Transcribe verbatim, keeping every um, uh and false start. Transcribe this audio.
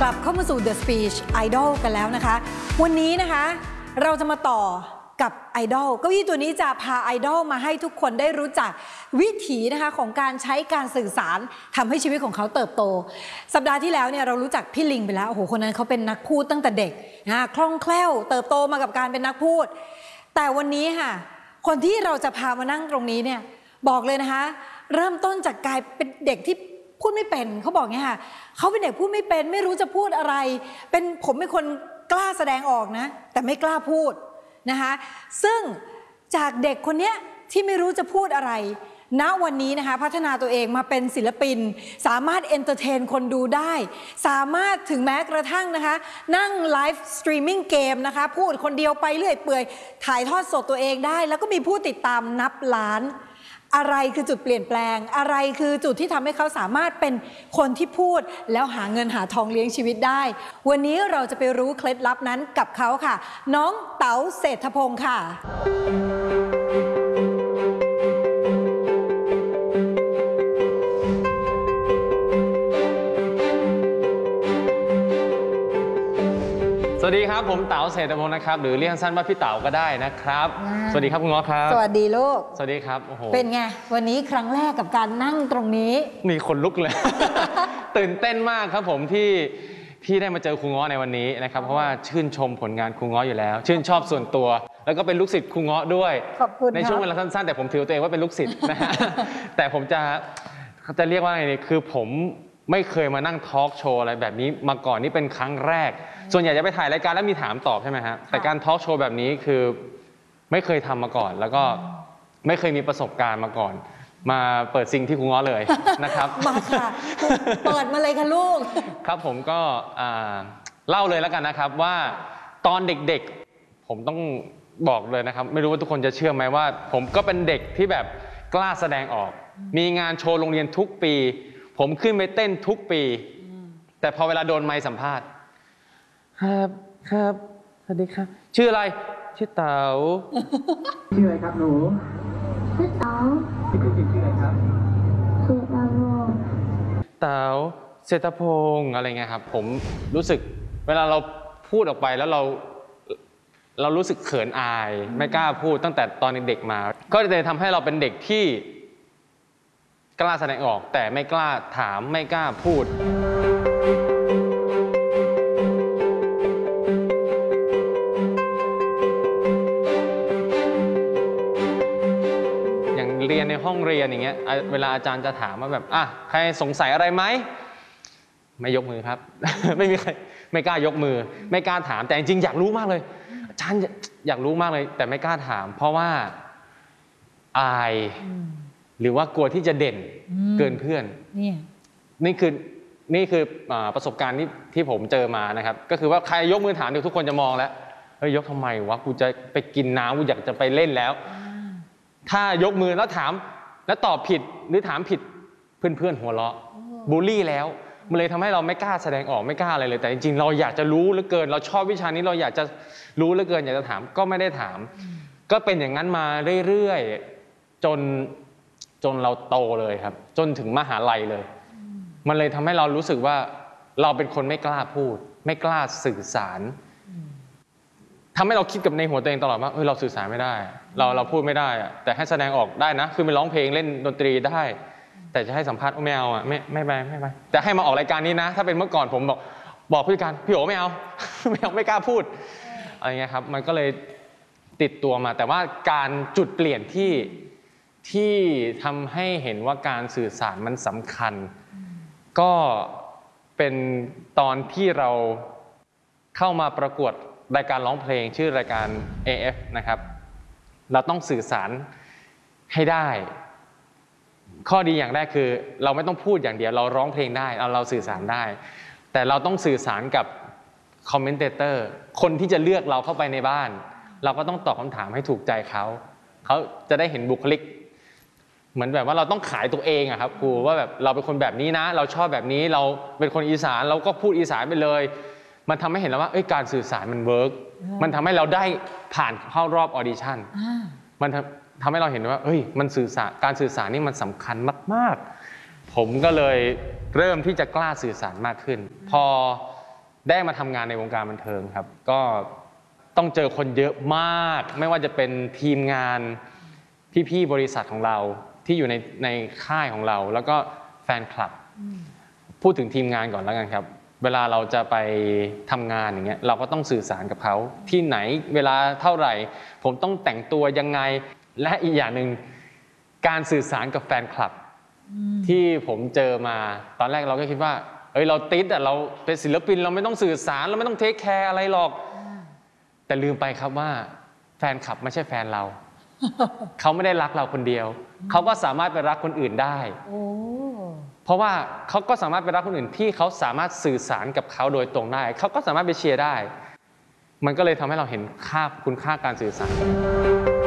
กลับเข้ามาสู่ The Speech Idol กันแล้วนะคะวันนี้นะคะเราจะมาต่อกับไอดอลเก้าอี้ตัวนี้จะพาไอดอลมาให้ทุกคนได้รู้จักวิถีนะคะของการใช้การสื่อสารทำให้ชีวิตของเขาเติบโตสัปดาห์ที่แล้วเนี่ยเรารู้จักพี่ลิงไปแล้วโอ้โหคนนั้นเขาเป็นนักพูดตั้งแต่เด็กนะคล่องแคล่วเติบโตมากับการเป็นนักพูดแต่วันนี้ค่ะคนที่เราจะพามานั่งตรงนี้เนี่ยบอกเลยนะคะเริ่มต้นจากกลายเป็นเด็กที่พูดไม่เป็นเขาบอกเงี้ยค่ะเขาเป็นเด็กพูดไม่เป็นไม่รู้จะพูดอะไรเป็นผมเป็นคนกล้าแสดงออกนะแต่ไม่กล้าพูดนะคะซึ่งจากเด็กคนนี้ที่ไม่รู้จะพูดอะไรณวันนี้นะคะพัฒนาตัวเองมาเป็นศิลปินสามารถเอนเตอร์เทนคนดูได้สามารถถึงแม้กระทั่งนะคะนั่งไลฟ์สตรีมมิ่งเกมนะคะพูดคนเดียวไปเรื่อยเปื่อยถ่ายทอดสดตัวเองได้แล้วก็มีผู้ติดตามนับล้านอะไรคือจุดเปลี่ยนแปลงอะไรคือจุดที่ทำให้เขาสามารถเป็นคนที่พูดแล้วหาเงินหาทองเลี้ยงชีวิตได้วันนี้เราจะไปรู้เคล็ดลับนั้นกับเขาค่ะน้องเต๋าเศรษฐพงศ์ค่ะสวัสดีครับผมเต๋าเศรษฐพงศ์นะครับหรือเรียกสั้นว่าพี่เต๋าก็ได้นะครับสวัสดีครับคุณง้อครับสวัสดีลูกสวัสดีครับโอ้โหเป็นไงวันนี้ครั้งแรกกับการนั่งตรงนี้มีคนลุกเลย ตื่นเต้นมากครับผมที่ที่ได้มาเจอครูง้อในวันนี้นะครับเพราะว่าชื่นชมผลงานครูง้ออยู่แล้วชื่นชอบส่วนตัวแล้วก็เป็นลูกศิษย์ครูง้อด้วยขอบคุณในช่วงเวลาสั้นๆแต่ผมถือตัวเองว่าเป็นลูกศิษย์นะฮะ แต่ผมจะจะเรียกว่าไงนี่คือผมไม่เคยมานั่งทอล์กโชว์อะไรแบบนี้มาก่อนนี่เป็นครั้งแรกส่วนใหญ่จะไปถ่ายรายการแล้วมีถามตอบใช่ไหมฮะแต่การทอล์กโชว์แบบนี้คือไม่เคยทำมาก่อนแล้วก็ไม่เคยมีประสบการณ์มาก่อนมาเปิดซิงที่ครูง้อเลยนะครับมาค่ะเปิดมาเลยค่ะลูกครับผมก็เล่าเลยแล้วกันนะครับว่าตอนเด็กๆผมต้องบอกเลยนะครับไม่รู้ว่าทุกคนจะเชื่อไหมว่าผมก็เป็นเด็กที่แบบกล้าแสดงออกมีงานโชว์โรงเรียนทุกปีผมขึ้นไปเต้นทุกปีแต่พอเวลาโดนไมค์สัมภาษณ์ครับครับสวัสดีครับชื่ออะไรชื่อเต๋าชื่ออะไรครับหนูชื่อเต๋าชื่อจริงชื่ออะไรครับเศรษฐพงศ์เต๋าเศรษฐพงศ์อะไรเงี้ยครับผมรู้สึกเวลาเราพูดออกไปแล้วเราเรารู้สึกเขินอายไม่กล้าพูดตั้งแต่ตอนเด็กๆมาก็เลยทำให้เราเป็นเด็กที่กล้าแสดงออกแต่ไม่กล้าถามไม่กล้าพูดอย่างเรียนในห้องเรียนอย่างเงี้ยเวลาอาจารย์จะถามว่าแบบอ่ะใครสงสัยอะไรไหมไม่ยกมือครับ ไม่มีใครไม่กล้ายกมือไม่กล้าถามแต่จริงๆอยากรู้มากเลยอาจารย์อยากรู้มากเลยแต่ไม่กล้าถามเพราะว่าอายหรือว่ากลัวที่จะเด่นเกินเพื่อนนี่คือนี่คือประสบการณ์ที่ที่ผมเจอมานะครับก็คือว่าใครยกมือถามเดี๋ยวทุกคนจะมองแล้วเฮ้ยยกทำไมวะกูจะไปกินน้ำกูอยากจะไปเล่นแล้วถ้ายกมือแล้วถามแล้วตอบผิดหรือถามผิดเพื่อนๆหัวเราะบูลลี่แล้วมันเลยทำให้เราไม่กล้าแสดงออกไม่กล้าอะไรเลยแต่จริงๆเราอยากจะรู้เหลือเกินเราชอบวิชานี้เราอยากจะรู้เหลือเกินอยากจะถามก็ไม่ได้ถามก็เป็นอย่างนั้นมาเรื่อยๆจนจนเราโตเลยครับจนถึงมหาลัยเลยมันเลยทำให้เรารู้สึกว่าเราเป็นคนไม่กล้าพูดไม่กล้าสื่อสารทำให้เราคิดกับในหัวตัวเองตลอดว่าเออเราสื่อสารไม่ได้เราเราพูดไม่ได้อะแต่ให้แสดงออกได้นะคือไปร้องเพลงเล่นดนตรีได้แต่จะให้สัมภาษณ์ไม่เอาอ่ะไม่ไม่ไปไม่ไปแต่ให้มาออกรายการนี้นะถ้าเป็นเมื่อก่อนผมบอกบอกผู้จัดการพี่โอ๋ไม่เอาไม่เอาไม่กล้าพูดอะไรเงี้ยครับมันก็เลยติดตัวมาแต่ว่าการจุดเปลี่ยนที่ที่ทำให้เห็นว่าการสื่อสารมันสำคัญก็เป็นตอนที่เราเข้ามาประกวดรายการร้องเพลงชื่อรายการ เอ เอฟ นะครับเราต้องสื่อสารให้ได้ข้อดีอย่างแรกคือเราไม่ต้องพูดอย่างเดียวเราร้องเพลงได้เราเราสื่อสารได้แต่เราต้องสื่อสารกับคอมเมนเตอร์คนที่จะเลือกเราเข้าไปในบ้านเราก็ต้องตอบคำถามให้ถูกใจเขาเขาจะได้เห็นบุคลิกเหมือนแบบว่าเราต้องขายตัวเองอะครับครูว่าแบบเราเป็นคนแบบนี้นะเราชอบแบบนี้เราเป็นคนอีสานเราก็พูดอีสานไปเลยมันทำให้เห็นแล้วว่าเอ้ยการสื่อสารมันเวิร์กมันทำให้เราได้ผ่านเข้ารอบออดิชั่นมันทำให้เราเห็นว่าเอ้ยมันสื่อสารการสื่อสารนี่มันสำคัญมากๆผมก็เลยเริ่มที่จะกล้าสื่อสารมากขึ้นพอได้มาทำงานในวงการบันเทิงครับก็ต้องเจอคนเยอะมากไม่ว่าจะเป็นทีมงานพี่ๆบริษัทของเราที่อยู่ในในค่ายของเราแล้วก็แฟนคลับพูดถึงทีมงานก่อนแล้วกันครับเวลาเราจะไปทำงานอย่างเงี้ยเราก็ต้องสื่อสารกับเขาที่ไหนเวลาเท่าไหร่ผมต้องแต่งตัวยังไงและอีกอย่างหนึ่งการสื่อสารกับแฟนคลับที่ผมเจอมาตอนแรกเราก็คิดว่าเอ้ยเราติดแต่เราเป็นศิลปินเราไม่ต้องสื่อสารเราไม่ต้องเทคแคร์อะไรหรอกแต่ลืมไปครับว่าแฟนคลับไม่ใช่แฟนเรา เขาไม่ได้รักเราคนเดียวเขาก็สามารถไปรักคนอื่นได้เพราะว่าเขาก็สามารถไปรักคนอื่นที่เขาสามารถสื่อสารกับเขาโดยตรงได้เขาก็สามารถไปเชียร์ได้มันก็เลยทำให้เราเห็นค่าคุณค่าการสื่อสาร